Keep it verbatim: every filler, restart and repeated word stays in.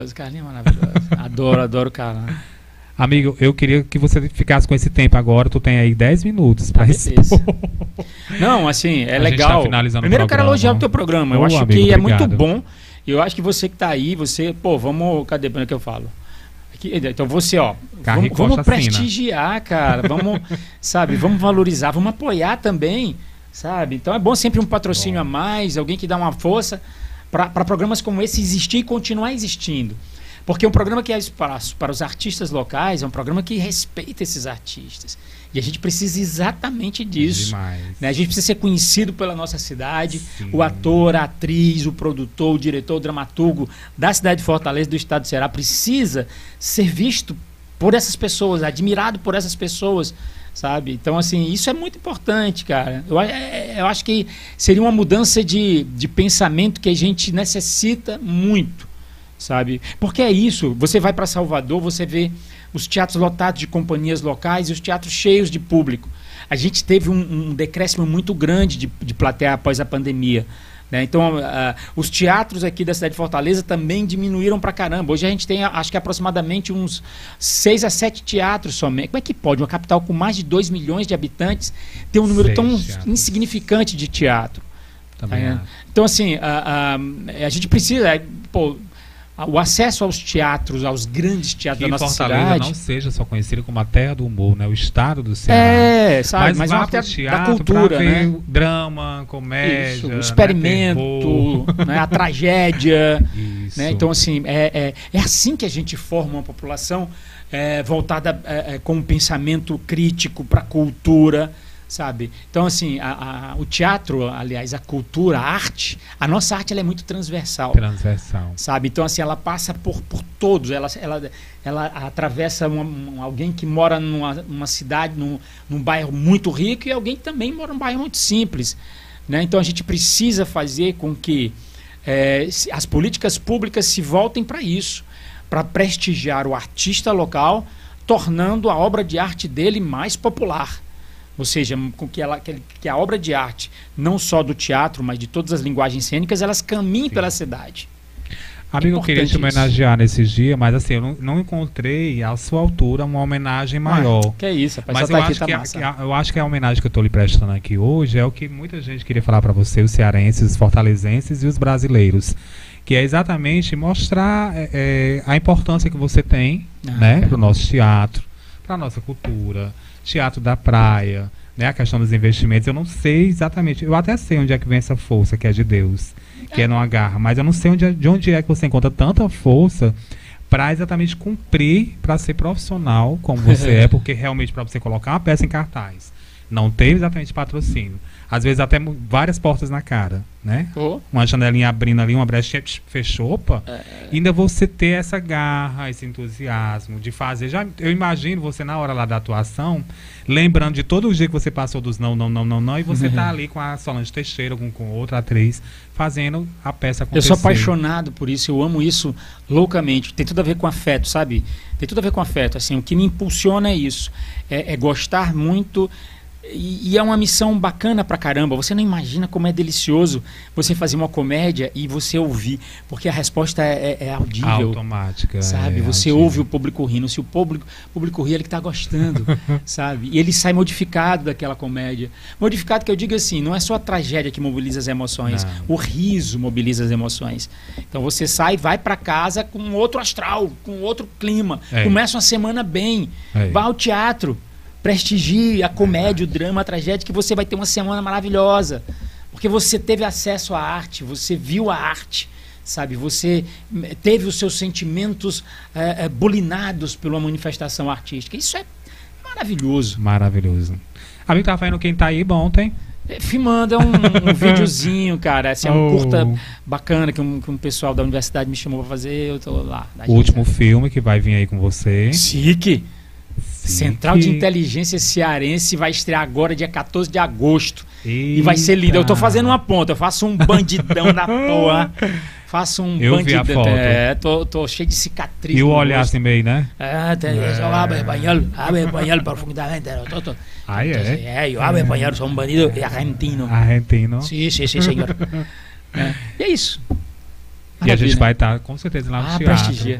Carlinhos é maravilhoso. Adoro, adoro o Carlinhos. Amigo, eu queria que você ficasse com esse tempo agora. Tu tem aí dez minutos para isso. Não, assim, é a legal. Tá finalizando Primeiro o eu quero elogiar o teu programa. Eu oh, acho amigo, que obrigado. é muito bom. Eu acho que você que tá aí, você... Pô, vamos... Cadê o que eu falo? Aqui, então você, ó... Vamos, vamos prestigiar, cara. Vamos, sabe? Vamos valorizar. Vamos apoiar também, sabe? Então é bom sempre um patrocínio bom. a mais. Alguém que dá uma força para programas como esse existir e continuar existindo. Porque um programa que é espaço para os artistas locais é um programa que respeita esses artistas. E a gente precisa exatamente disso. Né? A gente precisa ser conhecido pela nossa cidade. Sim. O ator, a atriz, o produtor, o diretor, o dramaturgo da cidade de Fortaleza, do estado do Ceará, precisa ser visto por essas pessoas, admirado por essas pessoas, sabe? Então, assim, isso é muito importante, cara. Eu, eu acho que seria uma mudança de, de pensamento que a gente necessita muito, sabe? Porque é isso, você vai para Salvador, você vê os teatros lotados de companhias locais e os teatros cheios de público. A gente teve um, um decréscimo muito grande de, de plateia após a pandemia, né? Então, uh, os teatros aqui da cidade de Fortaleza também diminuíram pra caramba. Hoje a gente tem, acho que aproximadamente uns seis a sete teatros somente. Como é que pode uma capital com mais de dois milhões de habitantes ter um número seis tão teatros. insignificante de teatro? Também é. Então, assim, a, a, a gente precisa... Pô, o acesso aos teatros, aos grandes teatros que da nossa Fortaleza cidade... não seja só conhecido como a terra do humor, né? O estado do Ceará. É, sabe? Mas, mas vá é uma para terra teatro da cultura, ver né? Drama, comédia, Isso, o experimento, né? né? A tragédia. Isso. Né? Então, assim, é, é, é assim que a gente forma uma população é, voltada é, é, com um pensamento crítico para a cultura, sabe? Então, assim, a, a, o teatro, aliás, a cultura, a arte, a nossa arte ela é muito transversal. Transversal. Sabe? Então, assim, ela passa por, por todos, ela, ela, ela atravessa uma, um, alguém que mora numa, numa cidade, num, num bairro muito rico e alguém que também mora num bairro muito simples, né? Então, a gente precisa fazer com que é, as políticas públicas se voltem para isso, para prestigiar o artista local, tornando a obra de arte dele mais popular. Ou seja, com que, ela, que, que a obra de arte, não só do teatro, mas de todas as linguagens cênicas, elas caminhem Sim. pela cidade. Amigo, eu queria te homenagear isso. nesses dias, mas assim, eu não, não encontrei à sua altura uma homenagem maior. Ah, que é isso, rapaz. Mas eu, eu, tá acho aqui, que tá a, massa. que a, eu acho que a homenagem que eu estou lhe prestando aqui hoje é o que muita gente queria falar para você, os cearenses, os fortalezenses e os brasileiros. Que é exatamente mostrar é, é, a importância que você tem ah, né, para o nosso teatro, para a nossa cultura, teatro da praia, né, a questão dos investimentos. Eu não sei exatamente, eu até sei onde é que vem essa força, que é de Deus, que é numa garra, mas eu não sei onde é, de onde é que você encontra tanta força para exatamente cumprir, para ser profissional como você é, porque realmente para você colocar uma peça em cartaz, não teve exatamente patrocínio. Às vezes até várias portas na cara, né? Oh. Uma janelinha abrindo ali, uma brechinha, fechou, opa. É. Ainda você ter essa garra, esse entusiasmo de fazer. Já, eu imagino você na hora lá da atuação, lembrando de todo o dia que você passou dos não, não, não, não, não, e você uhum. tá ali com a Solange Teixeira, com, com outra atriz, fazendo a peça acontecer. Eu sou apaixonado por isso, eu amo isso loucamente. Tem tudo a ver com afeto, sabe? Tem tudo a ver com afeto. Assim, o que me impulsiona é isso. É, é gostar muito... E, e é uma missão bacana pra caramba. Você não imagina como é delicioso você fazer uma comédia e você ouvir, porque a resposta é, é, é audível, automática, sabe? É você audível. ouve o público rindo. Se o público, público ri, ele que tá gostando, sabe? E ele sai modificado daquela comédia. Modificado, que eu digo assim, não é só a tragédia que mobiliza as emoções, não. O riso mobiliza as emoções. Então você sai, vai pra casa com outro astral, com outro clima, é. Começa uma semana bem, é. Vai ao teatro, prestigie a comédia, o drama, a tragédia, que você vai ter uma semana maravilhosa. Porque você teve acesso à arte, você viu a arte, sabe? Você teve os seus sentimentos é, é, bulinados pela manifestação artística. Isso é maravilhoso. Maravilhoso. Amigo, tá vendo quem tá aí bom, tem? Filmando, é um, um videozinho, cara. Assim, é um oh. curta bacana que um, que um pessoal da universidade me chamou pra fazer. Eu tô lá. O último filme que vai vir aí com você. Chique. Central de Inteligência Cearense vai estrear agora, dia quatorze de agosto. Eita. E vai ser lindo. Eu tô fazendo uma ponta, eu faço um bandidão da porra. Faço um eu bandidão. Vi a foto. É, tô, tô cheio de cicatriz. E o olhar assim meio, né? É, tem, é. Eu hablo espanhol, hablo espanhol profundamente. Tô, tô. Ah, então, é? É, eu hablo espanhol, sou um bandido argentino. Argentino. Sim, sim, sim, senhor. É. E é isso. Maravilha. E a gente vai estar com certeza lá no ah, teatro. Prestigia.